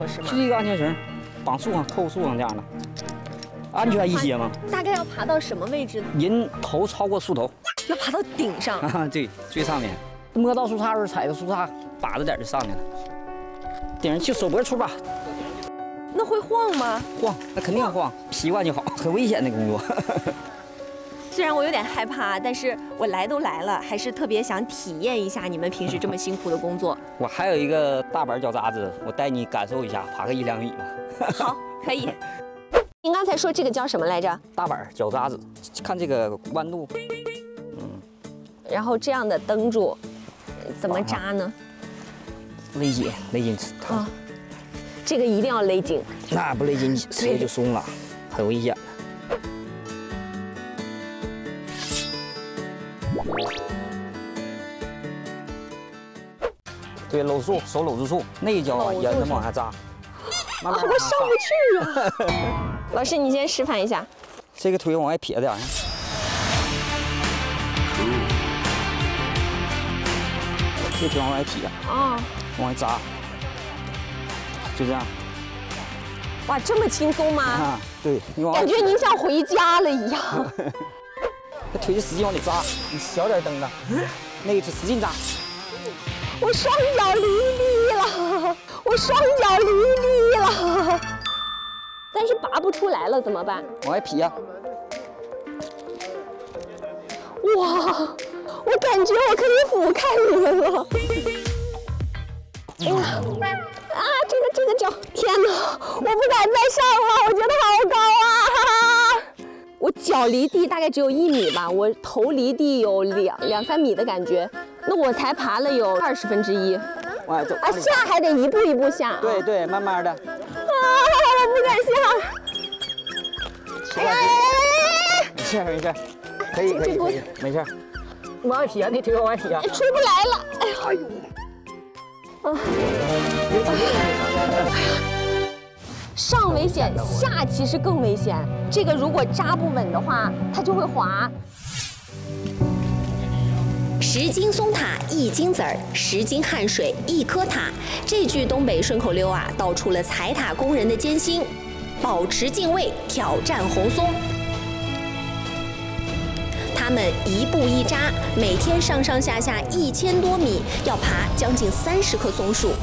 就是一个安全绳，绑树上、扣树上这样的，安全一些嘛。 大概要爬到什么位置？ 人头超过树头， 要爬到顶上。 啊，对，最上面。摸到树杈时踩着树杈，把着点就上去了。顶上就手脖处吧。 那会晃吗？ 晃，那肯定晃，习惯就好。很危险的工作。 虽然我有点害怕，但是我来都来了，还是特别想体验一下你们平时这么辛苦的工作。 我还有一个大板脚扎子，我带你感受一下，爬个1、2米吧。 好，可以。您刚才说这个叫什么来着？ 大板脚扎子，看这个弯度。 然后这样的蹬住，怎么扎呢？ 勒紧，勒紧。 啊，这个一定要勒紧。 那不勒紧，直接就松了，很危险的。对，搂住，手搂住树，那一脚啊沿着往下扎，慢慢。我上不去啊！老师，你先示范一下。 这个腿往外撇点，这个腿往外撇， 啊， 往外扎，就这样。 哇，这么轻松吗？ 啊，对， 感觉您像回家了一样。 这腿就使劲往里扎，你小点蹬着，那个是使劲扎。 我双脚离地了，我双脚离地了，但是拔不出来了，怎么办？ 往外劈呀！ 哇，我感觉我可以俯瞰你们了。哇啊，这个脚，天哪，我不敢再上了，我觉得好高啊！我脚离地大概只有1米吧，我头离地有2、3米的感觉。那我才爬了有1/20。 往外走啊，下还得一步一步下。 对对，慢慢的。 啊，我不敢下。 没事没事，可以，没事。往外撇，你腿往外撇。 出不来了，哎呦！啊！上危险，下其实更危险。这个如果扎不稳的话，它就会滑。 10斤松塔1斤子儿，10斤汗水1颗塔。这句东北顺口溜啊，道出了踩塔工人的艰辛。保持敬畏，挑战红松。他们一步一扎，每天上上下下1000多米，要爬将近30棵松树。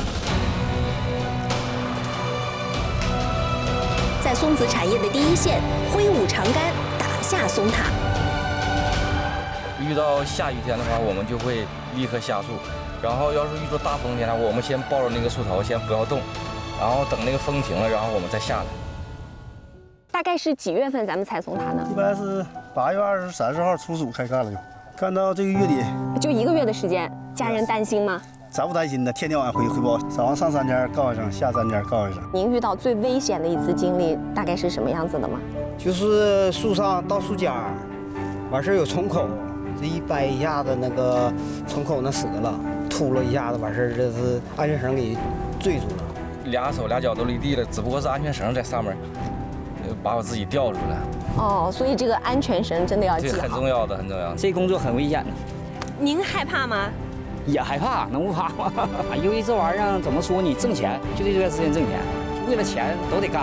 在松子产业的第一线，挥舞长杆，打下松塔。 遇到下雨天的话，我们就会立刻下树，然后要是遇到大风天的话，我们先抱着那个树头，先不要动，然后等那个风停了，然后我们再下来。 大概是几月份咱们采松塔呢？ 一般是8月20、30号初暑开干了就，干到这个月底， 就1个月的时间。家人担心吗？ 咱不担心的，天天往回汇报，早上上3家告一声，下3家告一声。 您遇到最危险的一次经历大概是什么样子的吗？ 就是树上到树尖儿，完事儿有虫口。这一掰一下子，那个虫口那折了，秃了一下子，完事儿这是安全绳给坠住了。 俩手俩脚都离地了，只不过是安全绳在上面，把我自己吊住了。 哦，所以这个安全绳真的要系好。 这很重要的，很重要的。 这工作很危险的。 您害怕吗？ 也害怕，能不怕吗？因为这玩意儿怎么说呢？挣钱就这段时间挣钱，为了钱都得干。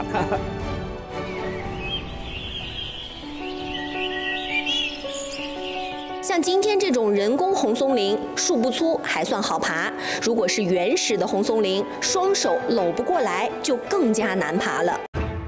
像今天这种人工红松林，树不粗还算好爬。如果是原始的红松林，双手搂不过来，就更加难爬了。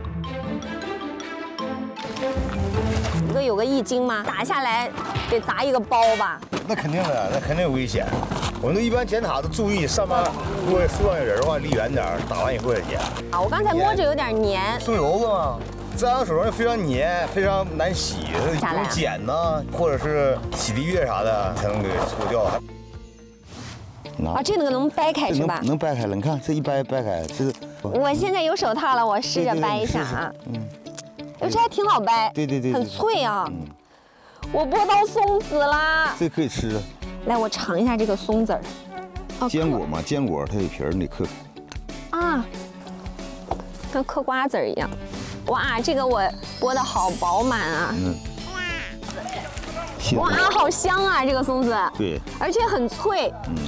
一个有个1斤吗？打下来得砸一个包吧？ 那肯定的，那肯定有危险。我们都一般捡塔都注意上面，如果树上有人的话，离远点，打完以后再捡。 啊，我刚才摸着有点黏。 松油子嘛。扎到手上非常黏，非常难洗，用剪呢，或者是洗涤液啥的才能给搓掉。 啊，这个能掰开是吧？ 能掰开了，你看这一掰开，这是。 我现在有手套了，我试着掰一下啊。哎，这还挺好掰。 对， 很脆啊。我剥到松子啦。 这可以吃。 来，我尝一下这个松子儿。 坚果嘛，坚果它有皮儿，你得嗑。 啊，跟嗑瓜子儿一样。哇，这个我剥的好饱满啊！哇，好香啊，这个松子。 对， 而且很脆，